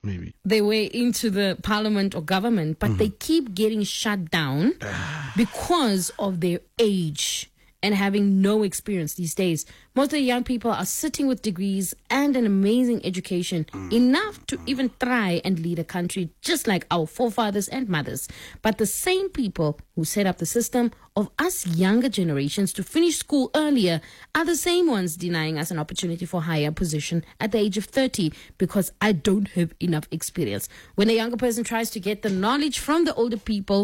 maybe. their way into the parliament or government, but they keep getting shut down because of their age and having no experience these days. Most of the young people are sitting with degrees and an amazing education, enough to even try and lead a country just like our forefathers and mothers. But the same people who set up the system of us younger generations to finish school earlier are the same ones denying us an opportunity for higher position at the age of 30 because I don't have enough experience. When a younger person tries to get the knowledge from the older people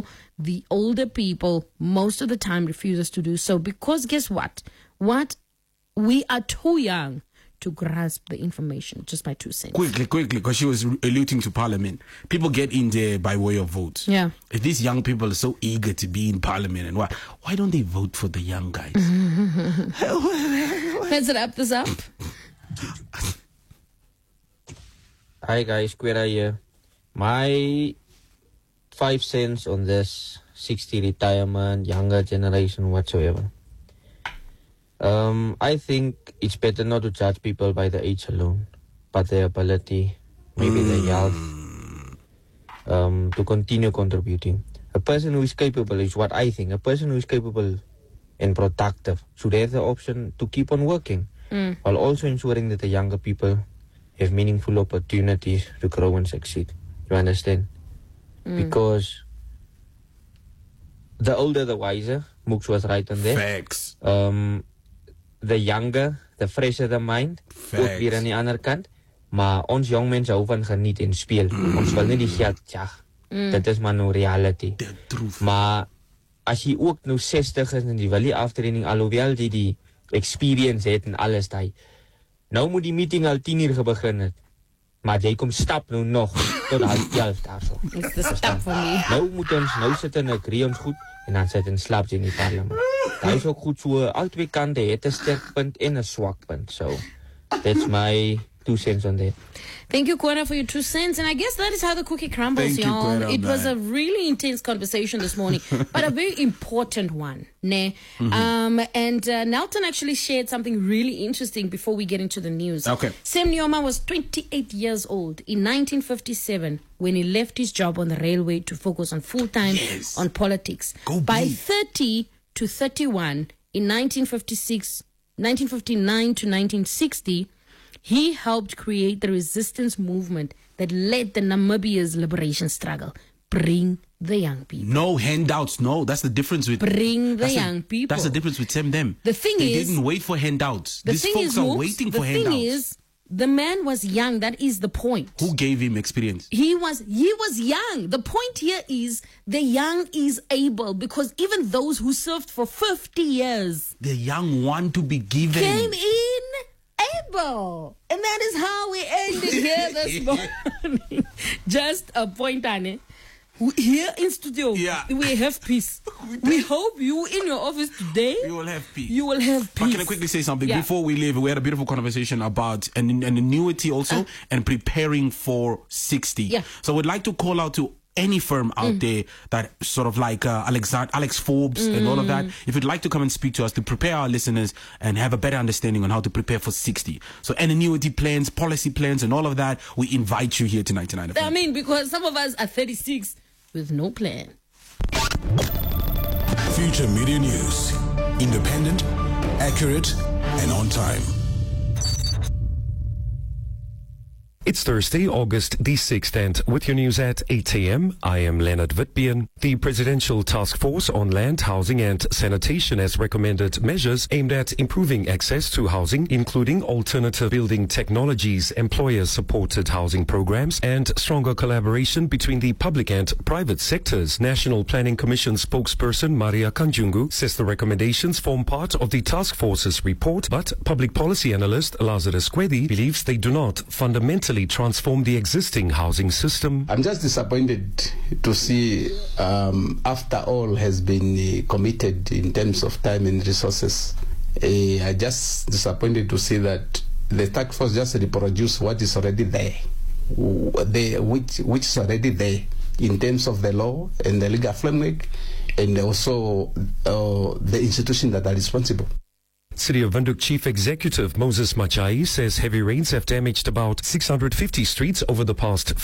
most of the time refuses to do so because guess what? We are too young to grasp the information. Just my 2 cents. Quickly, because she was alluding to parliament. People get in there by way of votes. Yeah. If these young people are so eager to be in parliament, and why don't they vote for the young guys? Let's wrap this up. Hi guys, Quera here. My 5 cents on this 60 retirement, younger generation, whatsoever. I think it's better not to judge people by the age alone, but their ability, maybe their health, to continue contributing. A person who is capable is what I think. A person who is capable and productive should have the option to keep on working, while also ensuring that the younger people have meaningful opportunities to grow and succeed. You understand? Because the older, the wiser. Mooks was right on there. Facts. The younger, the fresher the mind. Ook weer aan die ander kant. Maar ons jong mense hou van geniet en speel. Ons wil nie die geld jag. Dit is maar nou reality. The truth. Maar as jy ook nou 60 is en jy wil die aftraining, alhoewel jy die experience het en alles daai. Nou moet die meeting al 10 uur begin het. Maar jy kom stap nou nog tot 11 daarso. It's the stuff for me. Nou sit en agree ons goed en dan sit en slaap jy in die parlement. Daar is ook goed so, al twee kante het 'n sterk punt en 'n swak punt. So, that's my 2 cents on that. Thank you, Kwena, for your 2 cents. And I guess that is how the cookie crumbles, Thank you, y'all. Kwena, It was man. a really intense conversation this morning, but a very important one. Ne? And Nelton actually shared something really interesting before we get into the news. Okay. Sam Nyoma was 28 years old in 1957 when he left his job on the railway to focus on full-time on politics. Go By big. 30 to 31, in 1959 to 1960, he helped create the resistance movement that led the Namibia's liberation struggle. Bring the young people. No handouts. No, that's the difference with. Bring the that's young people. That's the difference with them. The thing they is- didn't wait for handouts. The These thing folks is, are Mooks, waiting the for thing handouts. is, the man was young. That is the point. Who gave him experience? He was young. The point here is the young is able, because even those who served for 50 years The young want to be given. came in able. And that is how we ended here this morning. Just a point on it. Here in studio, Yeah. we have peace. We hope you in your office today, You will have peace. you will have But peace. can I quickly say something? Yeah. Before we leave, we had a beautiful conversation about an annuity also and preparing for 60. Yeah. So we'd like to call out to any firm out there that sort of like Alex Forbes and all of that. If you'd like to come and speak to us to prepare our listeners and have a better understanding on how to prepare for 60. So an annuity plans, policy plans and all of that, we invite you here tonight. I mean, because some of us are 36 with no plan. Future Media News. Independent, accurate, and on time. It's Thursday, August the 6th, and with your news at 8 a.m., I am Leonard Witbian. The Presidential Task Force on Land, Housing and Sanitation has recommended measures aimed at improving access to housing, including alternative building technologies, employer-supported housing programs, and stronger collaboration between the public and private sectors. National Planning Commission spokesperson Maria Kanjungu says the recommendations form part of the task force's report, but public policy analyst Lazarus Kwedi believes they do not fundamentally transform the existing housing system. I'm just disappointed to see after all has been committed in terms of time and resources. I just disappointed to see that the task force just reproduce what is already there, which is already there in terms of the law and the legal framework and also the institutions that are responsible. City of Windhoek Chief Executive Moses Machai says heavy rains have damaged about 650 streets over the past